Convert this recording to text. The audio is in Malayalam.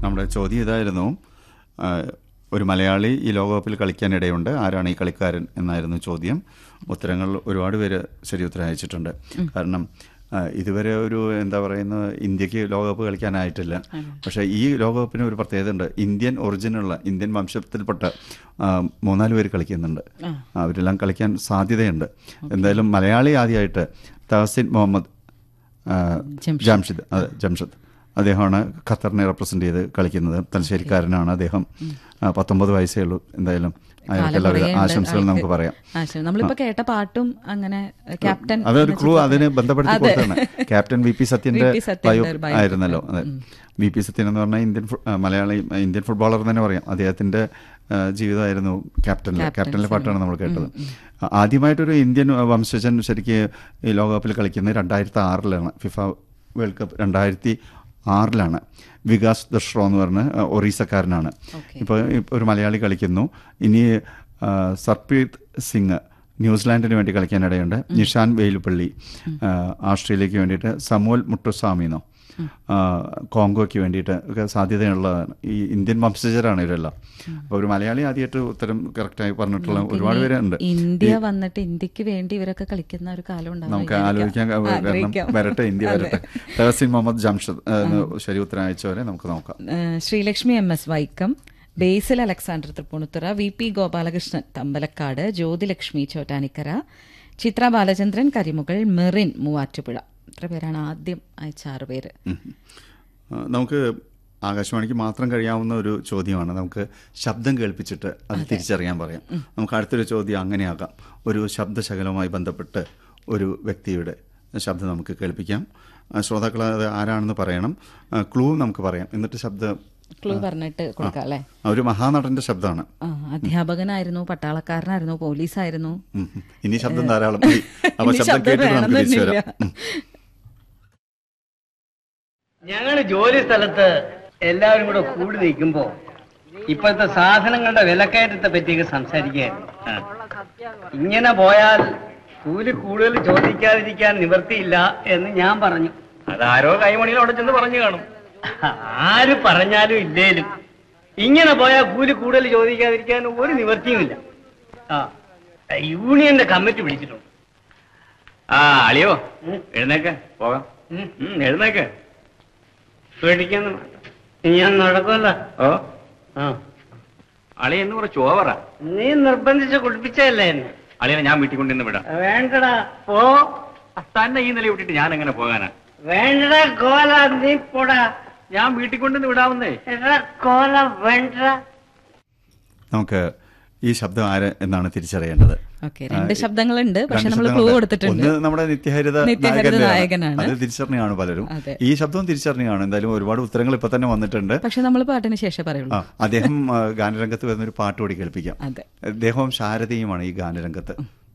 നമ്മുടെ ചോദ്യം ഇതായിരുന്നു, ഒരു മലയാളി ഈ ലോകകപ്പിൽ കളിക്കാനിടയുണ്ട്, ആരാണ് ഈ കളിക്കാരൻ എന്നായിരുന്നു ചോദ്യം. ഉത്തരങ്ങൾ ഒരുപാട് പേര് ശരി ഉത്തരം അയച്ചിട്ടുണ്ട്. കാരണം ഇതുവരെ ഒരു എന്താ പറയുന്നത്, ഇന്ത്യക്ക് ലോകകപ്പ് കളിക്കാനായിട്ടില്ല. പക്ഷേ ഈ ലോകകപ്പിന് ഒരു പ്രത്യേകത ഉണ്ട്. ഇന്ത്യൻ ഒറിജിനുള്ള ഇന്ത്യൻ വംശത്തിൽപ്പെട്ട 3-4 പേര് കളിക്കുന്നുണ്ട്. അവരെല്ലാം കളിക്കാൻ സാധ്യതയുണ്ട്. എന്തായാലും മലയാളി ആദ്യമായിട്ട് തഹസിൻ മുഹമ്മദ് ജംഷദ് അദ്ദേഹമാണ് ഖത്തറിനെ റെപ്രസെൻ്റ് ചെയ്ത് കളിക്കുന്നത്. തലശ്ശേരിക്കാരനാണ് അദ്ദേഹം. 19 വയസ്സേ ഉള്ളൂ. എന്തായാലും അയാൾക്ക് എല്ലാവരും ആശംസകൾ നമുക്ക് പറയാം. നമ്മളിപ്പോ കേട്ട പാട്ടും അങ്ങനെ ക്യാപ്റ്റൻ അതൊരു ക്ലൂ അതിന് ബന്ധപ്പെടുത്തി കൊടുത്താണ്. ക്യാപ്റ്റൻ വി പി സത്യന്റെ ആയിരുന്നല്ലോ. അതെ, വി പി സത്യൻ എന്ന് പറഞ്ഞാൽ ഇന്ത്യൻ ഫുട്ബോളർ തന്നെ പറയാം. അദ്ദേഹത്തിന്റെ ജീവിതമായിരുന്നു ക്യാപ്റ്റനിലെ പാട്ടാണ് നമ്മൾ കേട്ടത്. ആദ്യമായിട്ടൊരു ഇന്ത്യൻ വംശജൻ ശരിക്ക് ഈ ലോകകപ്പിൽ കളിക്കുന്നത് 2006 ഫിഫ വേൾഡ് കപ്പ് 2006 വികാസ് ദഷ്രോ എന്ന് പറഞ്ഞ ഒറീസക്കാരനാണ്. ഇപ്പോൾ ഒരു മലയാളി കളിക്കുന്നു. ഇനി സർപ്രീത് സിംഗ് ന്യൂസിലാൻഡിന് വേണ്ടി കളിക്കാനിടയുണ്ട്. നിഷാൻ വേലുപ്പള്ളി ഓസ്ട്രേലിയക്ക് വേണ്ടിയിട്ട്, സമൂൽ മുട്ടുസ്വാമിന്നോ കോങ്കോയ്ക്ക് വേണ്ടിയിട്ട് ഒക്കെ സാധ്യതയുള്ളതാണ്. ഈ ഇന്ത്യൻ വംശജരാണ് ഇവരെല്ലാം. അപ്പോൾ ഒരു മലയാളി ആദ്യമായിട്ട് ഉത്തരം കറക്റ്റായി പറഞ്ഞിട്ടുള്ള ഒരുപാട് പേരുണ്ട്. ഇന്ത്യ വന്നിട്ട് ഇന്ത്യക്ക് വേണ്ടി ഇവരൊക്കെ കളിക്കുന്ന ഒരു കാലം നമുക്ക് ആലോചിക്കാൻ വരട്ടെ, ഇന്ത്യ വരട്ടെ. തഹസിൻ മുഹമ്മദ് ജംഷദ് ശരി ഉത്തരം അയച്ചവരെ നമുക്ക് നോക്കാം. ശ്രീലക്ഷ്മി MS വൈക്കം, ബേസിൽ അലക്സാണ്ടർ തൃപ്പൂണിത്തുറ, VP ഗോപാലകൃഷ്ണൻ തമ്പലക്കാട്, ജ്യോതിലക്ഷ്മി ചോറ്റാനിക്കര, ചിത്ര ബാലചന്ദ്രൻ കരിമുകൾ, മെറിൻ മൂവാറ്റുപുഴ. ഇത്ര പേരാണ് ആദ്യം അയച്ച 6 പേര്. നമുക്ക് ആകാശവാണിക്ക് മാത്രം കഴിയാവുന്ന ഒരു ചോദ്യമാണ്. നമുക്ക് ശബ്ദം കേൾപ്പിച്ചിട്ട് അത് തിരിച്ചറിയാൻ പറയാം. നമുക്ക് അടുത്തൊരു ചോദ്യം അങ്ങനെയാകാം. ഒരു ശബ്ദശകലവുമായി ബന്ധപ്പെട്ട് ഒരു വ്യക്തിയുടെ ശബ്ദം നമുക്ക് കേൾപ്പിക്കാം. ശ്രോതാക്കൾ അത് ആരാണെന്ന് പറയണം. ക്ലൂ നമുക്ക് പറയാം, എന്നിട്ട് ശബ്ദം ക്ലൂ പറഞ്ഞിട്ട് കൊടുക്കാം അല്ലേ? ഒരു മഹാനടന്റെ ശബ്ദമാണ്. അധ്യാപകനായിരുന്നു, പട്ടാളക്കാരനായിരുന്നു, പോലീസായിരുന്നു. ഇനി ശബ്ദം ധാരാളം. അപ്പൊ ശബ്ദം കേട്ടിട്ട് നമുക്ക് തിരിച്ചു വരാം. ഞങ്ങൾ ജോലി സ്ഥലത്ത് എല്ലാവരും കൂടെ കൂടി നിൽക്കുമ്പോ ഇപ്പോഴത്തെ സാധനങ്ങളുടെ വിലക്കയറ്റത്തെ പറ്റിയൊക്കെ സംസാരിക്കുകയായിരുന്നു. ഇങ്ങനെ പോയാൽ കൂലി കൂടുതൽ ചോദിക്കാതിരിക്കാൻ നിവൃത്തിയില്ല എന്ന് ഞാൻ പറഞ്ഞു. അതാരോ കൈമണിയിൽ അവിടെ ചെന്ന് പറഞ്ഞു കാണും. ആര് പറഞ്ഞാലും ഇല്ലേലും ഇങ്ങനെ പോയാൽ കൂലി കൂടുതൽ ചോദിക്കാതിരിക്കാൻ ഒരു നിവൃത്തിയുമില്ല. യൂണിയന്റെ കമ്മിറ്റി വിളിച്ചിട്ടുണ്ട്. അളിയോ എഴുന്നേക്ക് പോകാം. എഴുന്നേക്ക്. പേടിക്കാന്ന് ഞാൻ നടക്കുമല്ല. ഓ അളിയ എന്ന് കുറച്ച് ഓവറാ. നീ നിർബന്ധിച്ച് കുടിപ്പിച്ചല്ലേ എന്നെ. അളിയനെ ഞാൻ വീട്ടിൽ കൊണ്ടുവന്ന് വിടാം. വേണ്ടടാ പോ. തന്നെ ഈ നില വിട്ടിട്ട് ഞാൻ എങ്ങനെ പോകാനാ? വേണ്ടടാ കോല, നീ പോടാ. ഞാൻ വീട്ടിൽ കൊണ്ടുവന്ന് വിടാവുന്നേ. കോല വേണ്ട. നമുക്ക് ഈ ശബ്ദം ആര് എന്നാണ് തിരിച്ചറിയേണ്ടത്. 2 ശബ്ദങ്ങളുണ്ട്, പക്ഷെ നമ്മൾ ക്ലൂ കൊടുത്തിട്ടുണ്ട്. ഒന്ന് നമ്മുടെ നിത്യഹരിത നായകനാണ്, അത് തിരിച്ചറിഞ്ഞാണ് പലരും. ഈ ശബ്ദവും തിരിച്ചറിഞ്ഞാണ്. എന്തായാലും ഒരുപാട് ഉത്തരങ്ങൾ ഇപ്പൊ തന്നെ വന്നിട്ടുണ്ട്. പക്ഷെ നമ്മൾ പാട്ടിന് ശേഷം പറയുള്ളൂ. അദ്ദേഹം ഗാനരംഗത്ത് വരുന്നൊരു പാട്ട് കൂടി കേൾപ്പിക്കാം. അദ്ദേഹവും ശാരദയുമാണ് ഈ ഗാനരംഗത്ത്.